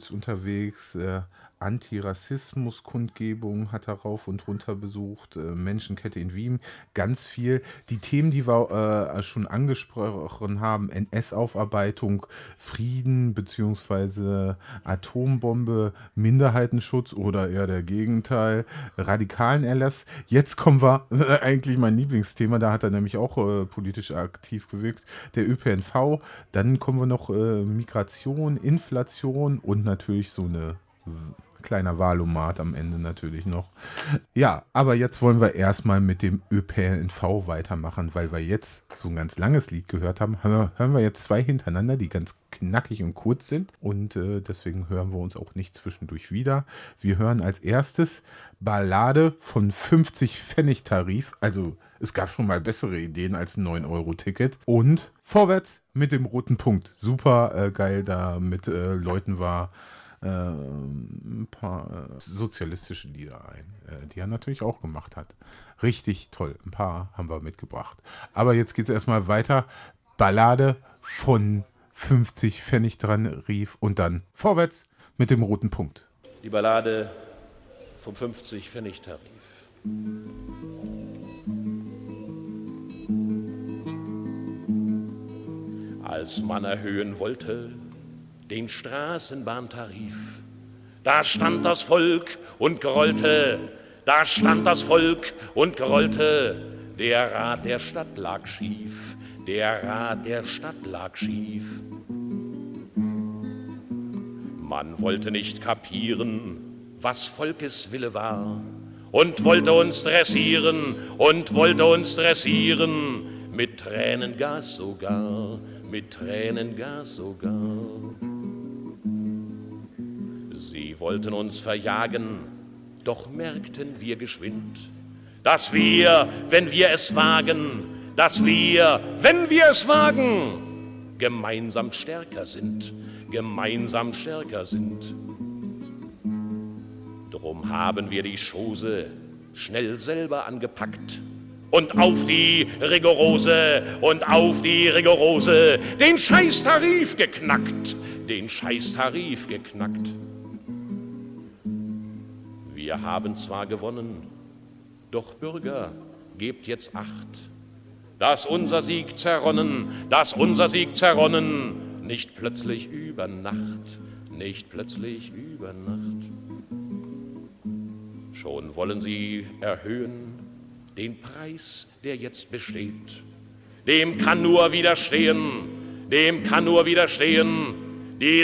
Klimaschutz unterwegs, Antirassismus-Kundgebung hat er rauf und runter besucht, Menschenkette in Wien, ganz viel. Die Themen, die wir schon angesprochen haben, NS-Aufarbeitung, Frieden beziehungsweise Atombombe, Minderheitenschutz oder eher der Gegenteil, radikalen Erlass. Jetzt kommen wir, eigentlich mein Lieblingsthema, da hat er nämlich auch politisch aktiv gewirkt, der ÖPNV. Dann kommen wir noch Migration, Inflation und natürlich so eine kleiner Wahlomat am Ende natürlich noch. Ja, aber jetzt wollen wir erstmal mit dem ÖPNV weitermachen, weil wir jetzt so ein ganz langes Lied gehört haben. Hören wir jetzt zwei hintereinander, die ganz knackig und kurz sind. Und deswegen hören wir uns auch nicht zwischendurch wieder. Wir hören als erstes Ballade von 50-Pfennig-Tarif. Also es gab schon mal bessere Ideen als ein 9-Euro-Ticket. Und Vorwärts mit dem roten Punkt. Super geil, da mit Leuten war ein paar sozialistische Lieder ein, die er natürlich auch gemacht hat. Richtig toll. Ein paar haben wir mitgebracht. Aber jetzt geht es erstmal weiter. Ballade von 50 Pfennig dran rief und dann vorwärts mit dem roten Punkt. Die Ballade vom 50-Pfennig-Tarif. Als man erhöhen wollte den Straßenbahntarif, da stand das Volk und grollte, da stand das Volk und grollte. Der Rat der Stadt lag schief, der Rat der Stadt lag schief. Man wollte nicht kapieren, was Volkeswille war, und wollte uns dressieren, und wollte uns dressieren, mit Tränengas sogar, mit Tränengas sogar. Sie wollten uns verjagen, doch merkten wir geschwind, dass wir, wenn wir es wagen, dass wir, wenn wir es wagen, gemeinsam stärker sind, gemeinsam stärker sind. Drum haben wir die Chose schnell selber angepackt und auf die Rigorose den Scheißtarif geknackt, den Scheißtarif geknackt. Wir haben zwar gewonnen, doch Bürger, gebt jetzt Acht, dass unser Sieg zerronnen, nicht plötzlich über Nacht, nicht plötzlich über Nacht. Schon wollen sie erhöhen den Preis, der jetzt besteht. Dem kann nur widerstehen die